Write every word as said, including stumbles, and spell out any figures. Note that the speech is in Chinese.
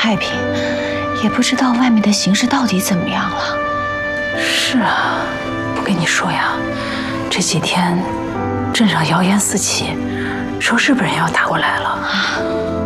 太平，也不知道外面的形势到底怎么样了。 是啊，不跟你说呀，这几天镇上谣言四起，说日本人要打过来了。啊